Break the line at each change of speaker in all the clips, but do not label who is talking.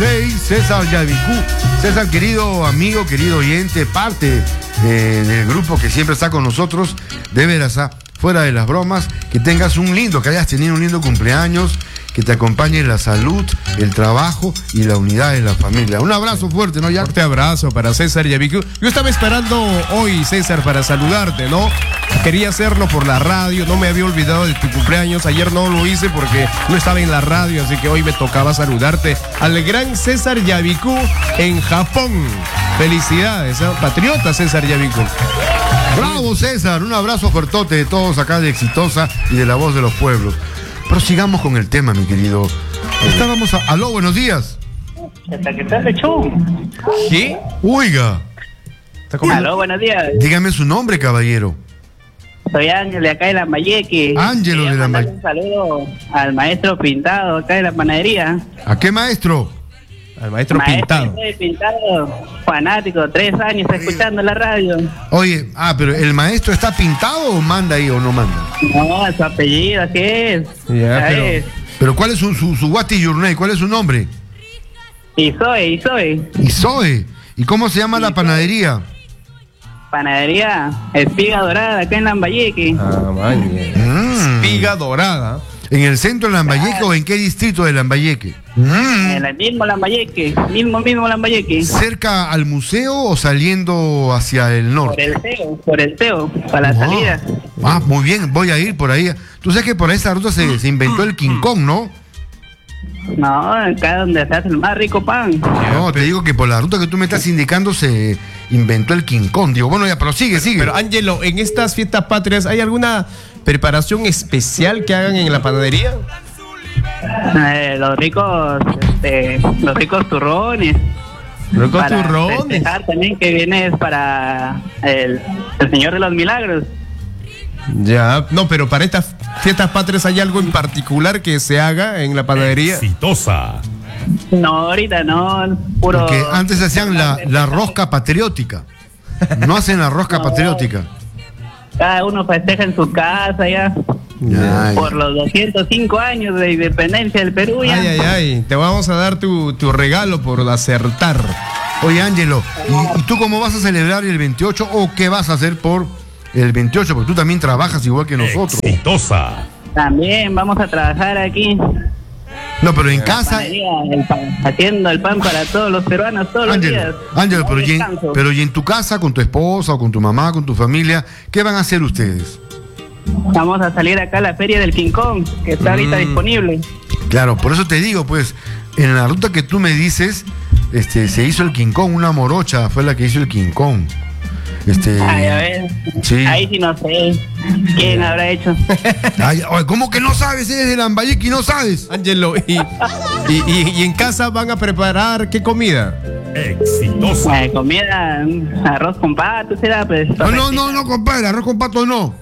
6, César Yavicú. César, querido amigo, querido oyente, parte del grupo que siempre está con nosotros, de veras, fuera de las bromas, que hayas tenido un lindo cumpleaños, que te acompañe la salud, el trabajo y la unidad de la familia. Un abrazo fuerte, ¿no, Jack?
Fuerte abrazo para César Yavicú. Yo estaba esperando hoy, César, para saludarte, ¿no? Quería hacerlo por la radio, no me había olvidado de tu cumpleaños. Ayer no lo hice porque no estaba en la radio, así que hoy me tocaba saludarte al gran César Yavicú en Japón. Felicidades, ¿eh? Patriota César Yavicú.
Bravo, César, un abrazo fuertote de todos acá de Exitosa y de La Voz de los Pueblos. Prosigamos con el tema, mi querido. Estábamos Aló, buenos días.
¿Qué tal, lechón?
¿Sí? Oiga.
Aló, buenos días.
Dígame su nombre, caballero.
Soy Ángel de acá de Lambayeque.
Ángelo de Lambayeque.
Un saludo al maestro Pintado acá de la panadería.
¿A qué maestro?
Al maestro Pintado.
Pintado, fanático, 3 años escuchando la radio.
Oye, pero ¿el maestro está pintado o manda ahí o no manda?
No, su apellido, ¿qué es?
Ya,
pero ¿cuál es su what is your name? ¿Cuál es su nombre?
Isoe.
Isoe. ¿Y cómo se llama la panadería?
Panadería Espiga Dorada, acá en Lambayeque.
Espiga Dorada.
¿En el centro de Lambayeque o en qué distrito de Lambayeque?
En el mismo Lambayeque, mismo Lambayeque.
¿Cerca al museo o saliendo hacia el norte?
Por el Teo, para la salida.
Muy bien, voy a ir por ahí. Tú sabes que por esa ruta se inventó el King Kong, ¿no?
No, acá donde se hace el más rico pan.
No, te digo que por la ruta que tú me estás indicando se inventó el King Kong. Digo, bueno, ya, pero sigue.
Pero, Ángelo, en estas fiestas patrias, ¿hay alguna preparación especial que hagan en la panadería?
Los ricos turrones.
¿Ricos turrones?
También que viene es para el Señor de los Milagros.
Ya, no, pero para estas fiestas patrias, ¿hay algo en particular que se haga en la panadería?
Exitosa.
No, ahorita no, puro...
Porque antes hacían la rosca patriótica. No hacen la rosca patriótica.
Cada uno festeja en su casa ya. Por los 205 años de independencia del Perú ya.
Ay, te vamos a dar tu regalo por acertar.
Oye, Ángelo, ¿y tú cómo vas a celebrar el 28 o qué vas a hacer por el 28? Porque tú también trabajas igual que nosotros.
Exitosa.
También vamos a trabajar aquí.
No, pero en casa...
haciendo el pan para todos los peruanos todos los días.
Ángelo, pero ¿y en tu casa, con tu esposa o con tu mamá, con tu familia, qué van a hacer ustedes?
Vamos a salir acá a la feria del King Kong, que está ahorita disponible.
Claro, por eso te digo, pues, en la ruta que tú me dices, se hizo el King Kong, una morocha fue la que hizo el King Kong.
A ver, sí. Ahí sí no sé quién habrá hecho.
¿Cómo que no sabes? Eres de Lambayeque y no sabes.
Ángelo, y en casa van a preparar ¿qué comida?
Exitosa.
Comida, arroz con pato, será pues.
No, compadre, arroz con pato no.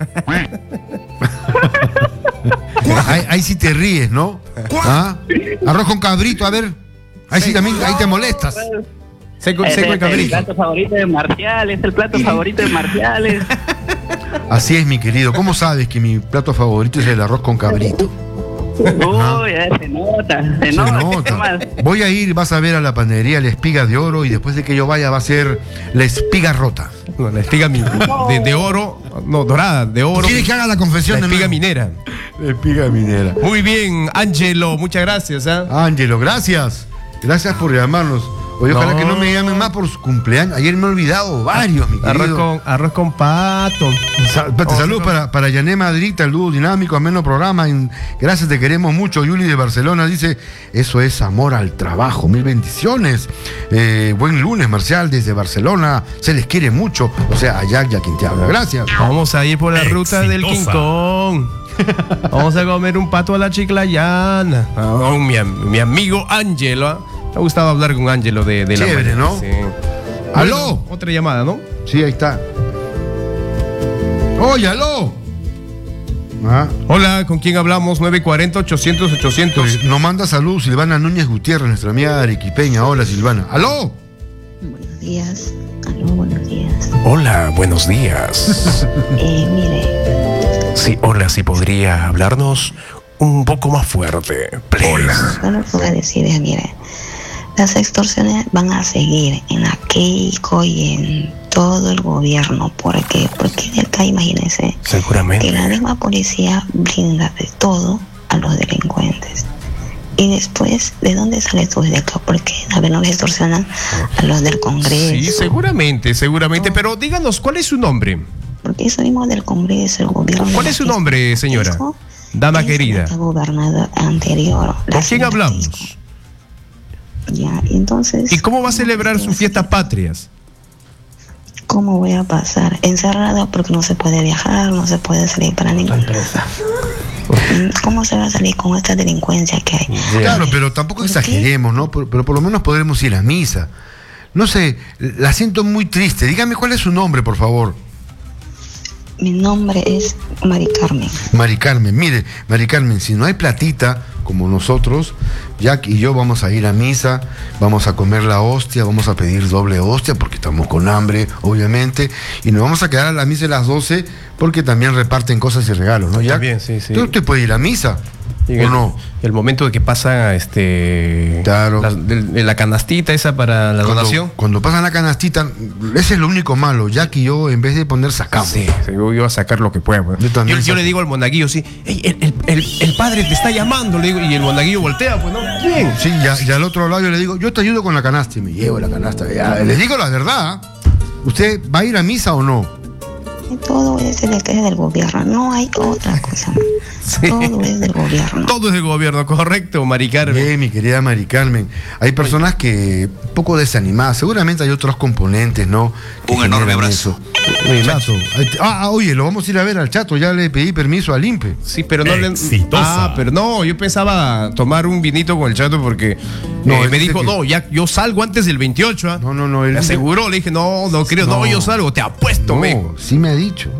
ahí sí te ríes, ¿no? Arroz con cabrito, a ver. Ahí sí también, ahí te molestas.
Seco el cabrito.
El plato favorito de Marcial, es el plato favorito de Marciales.
Así es, mi querido. ¿Cómo sabes que mi plato favorito es el arroz con cabrito?
Uy, se nota.
Voy a ir, vas a ver a la panadería La Espiga de Oro y después de que yo vaya va a ser La Espiga Rota.
No, la espiga de oro, no, dorada, de oro.
¿Quieres que haga la confesión?
La espiga minera.
La espiga minera.
Muy bien, Ángelo, muchas gracias.
Ángelo, gracias. Gracias por llamarnos. Oye, ojalá que no me llamen más por su cumpleaños. Ayer me he olvidado varios, mi querido.
Arroz con pato.
Saludos para Yané Madrid, el dúo dinámico, ameno programa. Gracias, te queremos mucho. Yuli de Barcelona dice, eso es amor al trabajo. 1000 bendiciones. Buen lunes, Marcial, desde Barcelona. Se les quiere mucho. O sea, a Jack y a quien te habla. Gracias.
Vamos a ir por la ruta del King Kong. Vamos a comer un pato a la Chiclayana. Mi amigo Ángelo. Me ha gustado hablar con Ángelo de la
chévere, ¿no?
Sí.
¡Aló!
Bueno, otra llamada, ¿no?
Sí, ahí está. ¡Oye, aló!
Hola, ¿con quién hablamos? 940-800-800.
Pues nos manda saludos Silvana Núñez Gutiérrez, nuestra amiga arequipeña. Hola, Silvana. ¡Aló!
Buenos días. Aló, buenos días.
Hola, buenos días.
Mire.
Sí, hola, si podría hablarnos un poco más fuerte, please.
No lo puedo decir, mire. Las extorsiones van a seguir en la Keiko y en todo el gobierno. ¿Por qué? Porque de acá, imagínense,
Seguramente.
que la misma policía brinda de todo a los delincuentes. Y después, ¿de dónde sale todo de acá? Porque a ver, no les extorsionan a los del Congreso.
Sí, seguramente. Pero díganos, ¿cuál es su nombre?
Porque eso mismo del Congreso, el gobierno.
¿Cuál es su nombre, señora?
Keiko,
Dama
es
querida.
la gobernadora anterior.
¿Con quién hablamos?
Ya, entonces.
¿Y cómo va a celebrar sus fiestas patrias?
¿Cómo voy a pasar? Encerrado porque no se puede viajar, no se puede salir para ningún lado. ¿Cómo se va a salir con esta delincuencia que hay?
Claro, pero tampoco exageremos, ¿no? Pero por lo menos podremos ir a misa. No sé, la siento muy triste. Dígame cuál es su nombre, por favor.
Mi nombre es Mari Carmen.
Mari Carmen, mire, Mari Carmen, si no hay platita como nosotros, Jack y yo vamos a ir a misa, vamos a comer la hostia, vamos a pedir doble hostia porque estamos con hambre, obviamente, y nos vamos a quedar a la misa a las 12 porque también reparten cosas y regalos, ¿no, Jack?
También, sí.
¿Usted puede ir a misa?
Y
¿O no?
El momento de que pasa
Claro.
la canastita esa para la donación.
Cuando pasan la canastita, ese es lo único malo. Jack y yo, en vez de poner, sacamos.
Sí, yo iba a sacar lo que pueda. Pues.
Yo también
Yo
saco.
le digo al monaguillo, sí, "Ey, el padre te está llamando", le digo, y el monaguillo voltea, pues no, bien.
Sí, y al otro lado yo le digo, yo te ayudo con la canasta y me llevo la canasta. Ya, les digo la verdad. ¿Usted va a ir a misa o no?
Y todo es del gobierno, no hay otra cosa más.
Sí.
Todo es del gobierno.
Todo es del gobierno, correcto, Mari Carmen.
Bien, mi querida Mari Carmen. Hay personas que un poco desanimadas. Seguramente hay otros componentes, ¿no? Que
Un enorme
generan
abrazo.
eso. Oye, Chato. Oye, lo vamos a ir a ver al Chato. Ya le pedí permiso al INPE.
Sí, pero no
Exitosa.
pero no, yo pensaba tomar un vinito con el Chato porque
No, él
me
dice
dijo,
que-
no, ya yo salgo antes del 28. ¿Ah?
No, él
Me
dice-
aseguró, le dije, no creo,
No.
yo salgo, te apuesto, me dijo.
No, sí me ha dicho.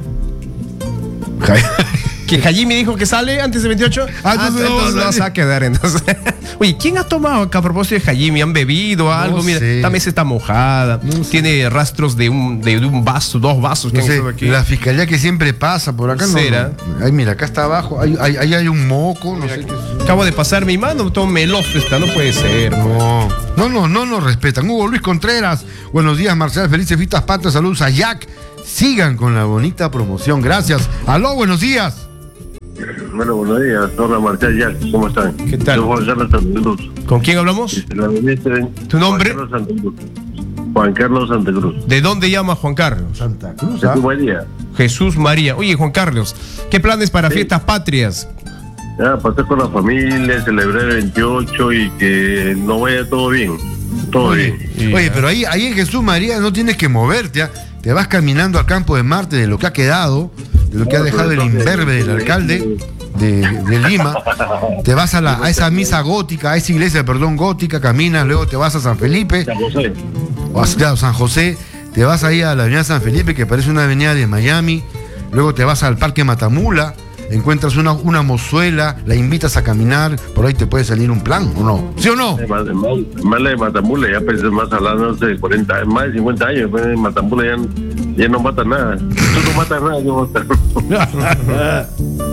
Que Hajime dijo que sale antes del 28.
Entonces no,
vas a quedar entonces. Oye, ¿quién ha tomado acá a propósito de Hajime? ¿Han bebido algo? Mira,
sé.
esta mesa está mojada.
No sé.
Tiene rastros de un vaso, 2 vasos que
No
han
sé,
estado aquí.
la fiscalía que siempre pasa por acá.
¿Será?
No. Ay, mira, acá está abajo. Ahí hay un moco. No sé qué es.
Acabo de pasar mi mano, todo meloso está, no puede ser.
No nos respetan. Hugo Luis Contreras, buenos días, Marcial, felices fiestas patrias, saludos a Jack. Sigan con la bonita promoción, gracias. Aló, buenos días.
Bueno, buenos días. Hola, Marcial, ya, ¿cómo están?
¿Qué tal?
Soy Juan Carlos Santa Cruz.
¿Con quién hablamos? ¿Tu nombre?
Juan Carlos Santa Cruz. Juan Carlos Santa Cruz.
¿De dónde llama Juan Carlos?
Santa Cruz,
¿De tu María?
Jesús María. Oye, Juan Carlos, ¿qué planes para fiestas patrias?
Ya, pasé con la familia, celebré el 28 y que no vaya todo bien. Todo bien.
Oye, pero ahí en Jesús María no tienes que moverte, ¿ah? Te vas caminando al campo de Marte de lo que ha quedado, de lo que ha dejado el imberbe del alcalde de Lima. Te vas a esa misa gótica, a esa iglesia, gótica, caminas, luego te vas a San Felipe,
San José.
o a San José, te vas ahí a la avenida San Felipe, que parece una avenida de Miami, luego te vas al Parque Matamula, encuentras una mozuela, la invitas a caminar, por ahí te puede salir un plan, ¿o no? ¿Sí o no?
Más la de Matamula, ya pensé más hablando de 40, más de 50 años, pues, en Matamula ya no mata nada. Tú no matas nada, yo matas.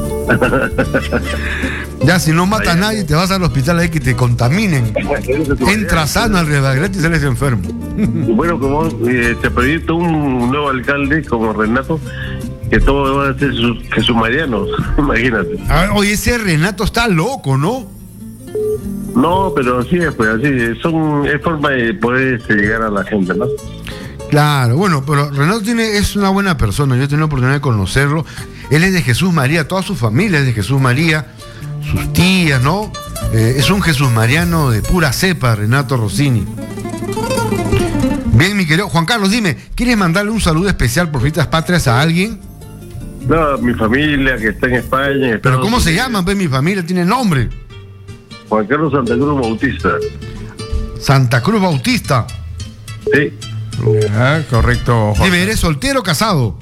Ya, si no matas a nadie, te vas al hospital ahí que te contaminen. Entras sano al Rebagrete y sales enfermo.
Y bueno, como te proyecta un nuevo alcalde como Renato, que todo va a ser Jesús Marianos, imagínate.
Oye, ese Renato está loco, ¿no?
No, pero sí, pues así, es forma de poder llegar a la gente, ¿no?
Claro, bueno, pero Renato es una buena persona, yo he tenido la oportunidad de conocerlo. Él es de Jesús María, toda su familia es de Jesús María, sus tías, ¿no? Es un Jesús Mariano de pura cepa, Renato Rossini. Bien, mi querido Juan Carlos, dime, ¿quieres mandarle un saludo especial por fiestas patrias a alguien?
No, mi familia que está en España.
¿Pero cómo se llaman? Pues mi familia tiene nombre.
Juan Carlos Santa Cruz Bautista.
Santa Cruz Bautista.
Sí.
Correcto, Juan.
Dime, ¿eres soltero o casado?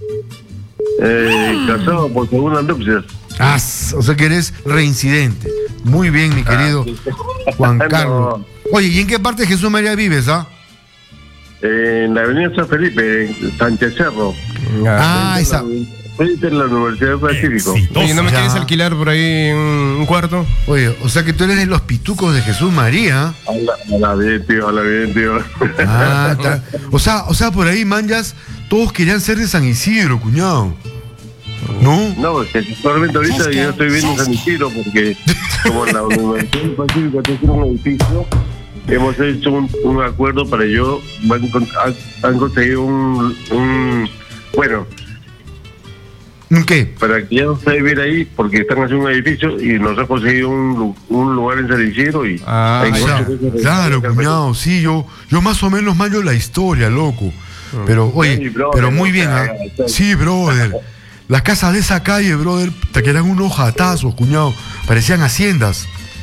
Casado por segundas nupcias.
O sea que eres reincidente. Muy bien, mi querido Juan Carlos.
No.
Oye, ¿y en qué parte de Jesús María vives,
En la avenida San Felipe, en Sánchez Cerro. Estoy en la Universidad del Pacífico.
Oye, ¿no me
Ya.
quieres alquilar por ahí un cuarto?
Oye, o sea que tú eres de los pitucos de Jesús María.
Habla bien, tío.
Ah, o sea, por ahí, manjas, todos querían ser de San Isidro, cuñado. ¿No?
No, es que actualmente ahorita yo estoy viendo San Isidro porque como en la Universidad del Pacífico tiene un edificio, hemos hecho un acuerdo para han conseguido bueno,
¿Qué?
para que ya no se vivir ahí porque están haciendo un edificio y nos han conseguido un lugar en San Isidro y
Ah,
hay
Ya,
muchos de esos
claro,
edificios.
cuñado, sí, yo más o menos mayo la historia, loco. Pero, oye,
Sí, brother,
pero muy
o
bien,
sea,
¿ah? Sí, brother. Las casas de esa calle, brother, te quedan unos jatazos, cuñado. Parecían haciendas.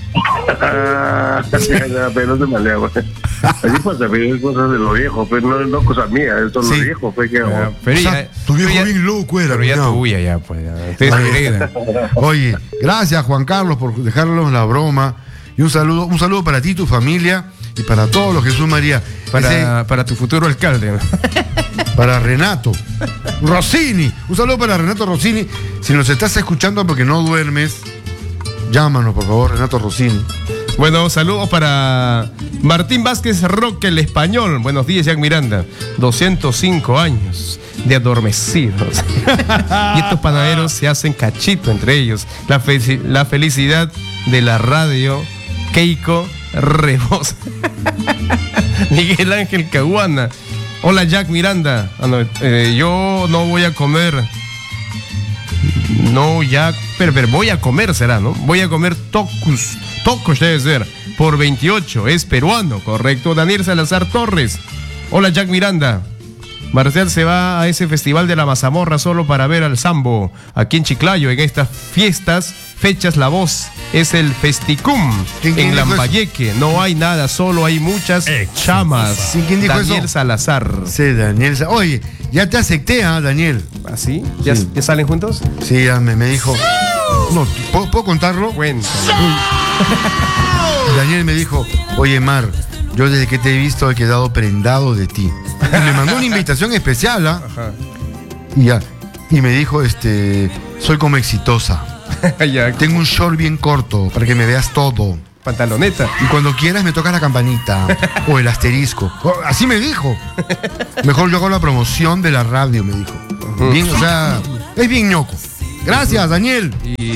Pero no se malea, güey. Así pasa, pero es cosas de los viejos, pero no cosas mías, son
Sí.
los viejos, pues que
Ah, pero
O sea,
ya-
tu viejo
pero ya-
bien loco era,
Pero ya
cuñado.
tuya, ya, pues. Ya. Ustedes se heredan.
Oye, gracias Juan Carlos por dejarnos la broma. Y un saludo para ti, tu familia y para todos los Jesús María.
Para tu futuro alcalde.
Para Renato Rossini. Un saludo para Renato Rossini. Si nos estás escuchando porque no duermes, llámanos, por favor, Renato Rossini.
Bueno, saludos para Martín Vázquez Roque, el español. Buenos días, Jack Miranda. 205 años de adormecidos. Y estos panaderos se hacen cachito entre ellos. La felicidad de la radio, Keiko Rebosa. Miguel Ángel Caguana. Hola, Jack Miranda. Yo no voy a comer. No, ya, pero voy a comer, será, ¿no? Voy a comer tocos debe ser, por 28, es peruano, correcto. Daniel Salazar Torres. Hola, Jack Miranda. Marcial se va a ese festival de la mazamorra solo para ver al Sambo, aquí en Chiclayo. En estas fechas, la voz es el Festicum.
¿Quién
En
dijo eso?
Lambayeque no hay nada, solo hay muchas chamas.
Sí, ¿quién dijo
Daniel
eso?
Salazar.
Sí, Daniel. Oye, ya te acepté, ¿ah, Daniel?
¿Así? ¿Ya,
Sí.
¿Ya salen juntos?
Sí, ya me dijo. No, ¿puedo contarlo?
Cuéntame.
Daniel me dijo, oye, Mar, yo desde que te he visto he quedado prendado de ti. Y me mandó una invitación especial, ¿ah?
Ajá.
Y me dijo, soy como exitosa.
Ya,
Tengo un short bien corto para que me veas todo.
pantaloneta.
Y cuando quieras me tocas la campanita o el asterisco. Así me dijo. Mejor yo hago la promoción de la radio, me dijo. Bien, o sea, es bien ñoco. Gracias, Daniel.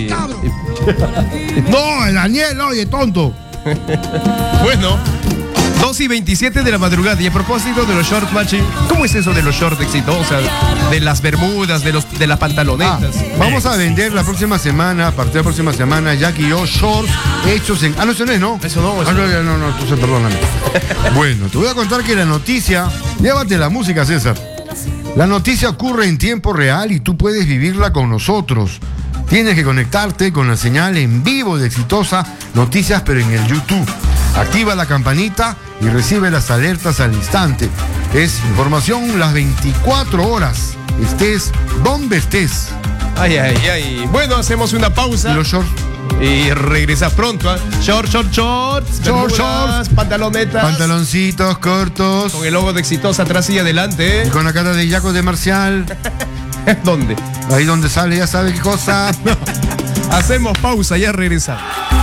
No, el Daniel, oye, tonto.
Bueno, 2:27 de la madrugada. Y a propósito de los shorts, Machi, ¿cómo es eso de los shorts exitosos? De las bermudas, de las pantalonetas.
Vamos a vender la próxima semana, a partir de la próxima semana, Jack y yo, shorts hechos en. No, eso no es, ¿no?
Eso no, eso
no, entonces perdóname. Bueno, te voy a contar que la noticia. Llévate la música, César. La noticia ocurre en tiempo real y tú puedes vivirla con nosotros. Tienes que conectarte con la señal en vivo de Exitosa Noticias, pero en el YouTube. Activa la campanita y recibe las alertas al instante. Es información las 24 horas. Estés donde estés.
Ay, ay, ay. Bueno, hacemos una pausa.
Y los shorts.
Y regresas pronto, ¿eh? Shorts, bermudas, pantalonetas.
Pantaloncitos cortos.
Con el logo de Exitosa atrás y adelante,
Y
¿eh?
con la cara de Jaco de Marcial.
¿Dónde?
Ahí donde sale, ya sabe qué cosa.
Hacemos pausa, ya regresamos.